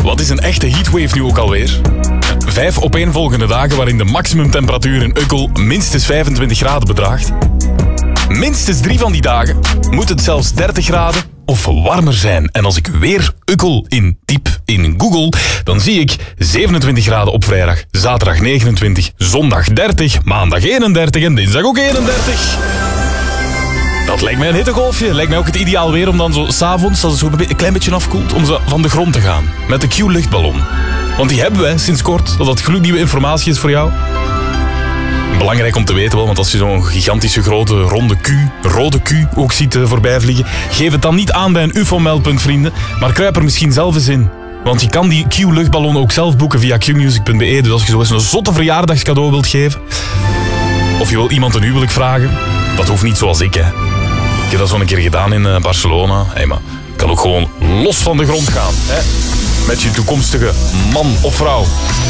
Wat is een echte heatwave nu ook alweer? 5 opeenvolgende dagen waarin de maximumtemperatuur in Ukkel minstens 25 graden bedraagt. Minstens 3 van die dagen moet het zelfs 30 graden of warmer zijn. En als ik weer Ukkel intyp in Google, dan zie ik 27 graden op vrijdag, zaterdag 29, zondag 30, maandag 31 en dinsdag ook 31. Dat lijkt mij een hittegolfje. Lijkt mij ook het ideaal weer om dan zo 's avonds, als het zo een klein beetje afkoelt, om zo van de grond te gaan. Met de Q-luchtballon. Want die hebben we sinds kort, dat gloednieuwe informatie is voor jou. Belangrijk om te weten wel, want als je zo'n gigantische grote ronde Q, rode Q, ook ziet voorbij vliegen, geef het dan niet aan bij een ufo-meldpunt, vrienden, maar kruip er misschien zelf eens in. Want je kan die Q-luchtballon ook zelf boeken via qmusic.be. Dus als je zo eens een zotte verjaardagscadeau wilt geven, of je wil iemand een huwelijk vragen, dat hoeft niet zoals ik, hè. Ik heb dat zo een keer gedaan in Barcelona. Hey, maar ik kan ook gewoon los van de grond gaan, hè. Met je toekomstige man of vrouw.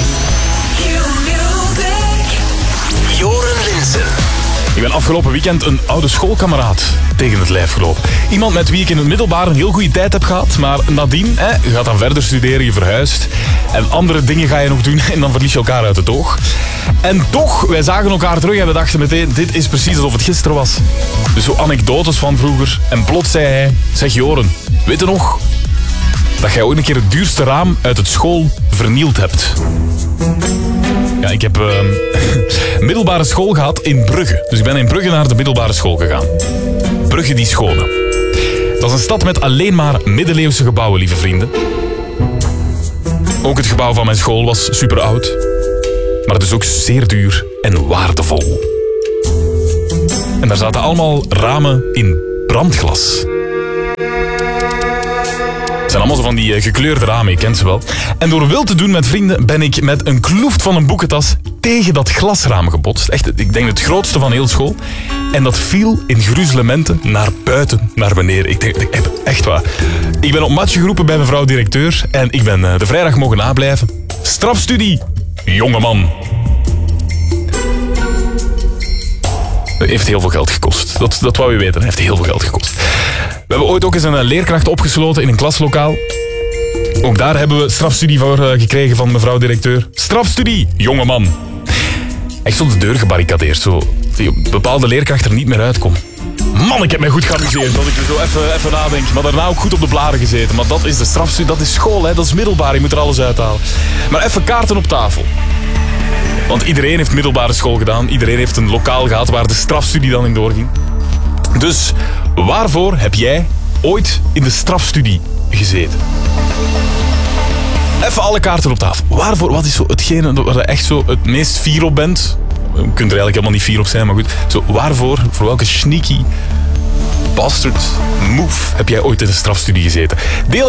Joren Linsen. Ik ben afgelopen weekend een oude schoolkameraad tegen het lijf gelopen. Iemand met wie ik in het middelbaar een heel goede tijd heb gehad. Maar nadien, je gaat dan verder studeren, je verhuist. En andere dingen ga je nog doen en dan verlies je elkaar uit het oog. En toch, wij zagen elkaar terug en we dachten meteen, dit is precies alsof het gisteren was. Dus zo anekdotes van vroeger. En plots zei hij, zeg Joren, weet je nog dat jij ooit een keer het duurste raam uit het school vernield hebt? Ja, ik heb middelbare school gehad in Brugge. Dus ik ben in Brugge naar de middelbare school gegaan. Brugge die schone. Dat is een stad met alleen maar middeleeuwse gebouwen, lieve vrienden. Ook het gebouw van mijn school was super oud. Maar dus ook zeer duur en waardevol. En daar zaten allemaal ramen in brandglas. Het zijn allemaal zo van die gekleurde ramen, je kent ze wel. En door wild te doen met vrienden ben ik met een kloeft van een boekentas tegen dat glasraam gebotst. Echt, ik denk het grootste van heel school. En dat viel in gruzelementen naar buiten, naar beneden. Ik denk, echt waar. Ik ben op matje geroepen bij mevrouw directeur en ik ben de vrijdag mogen nablijven. Strafstudie, jongeman. Heeft heel veel geld gekost. Dat wou je weten, heeft heel veel geld gekost. We hebben ooit ook eens een leerkracht opgesloten in een klaslokaal. Ook daar hebben we strafstudie voor gekregen van mevrouw directeur. Strafstudie, jongeman. Echt zo de deur gebarricadeerd, zo bepaalde leerkracht er niet meer uitkomt. Man, ik heb mij goed geamuseerd, dat ik er zo even nadenk. Maar daarna ook goed op de blaren gezeten. Maar dat is de strafstudie, dat is school, hè? Dat is middelbaar, je moet er alles uithalen. Maar even kaarten op tafel. Want iedereen heeft middelbare school gedaan. Iedereen heeft een lokaal gehad waar de strafstudie dan in doorging. Dus waarvoor heb jij ooit in de strafstudie gezeten? Even alle kaarten op tafel. Waarvoor? Wat is zo hetgene waar je echt zo het meest fier op bent? Je kunt er eigenlijk helemaal niet fier op zijn, maar goed. Zo, waarvoor? Voor welke sneaky bastard move heb jij ooit in de strafstudie gezeten? Deel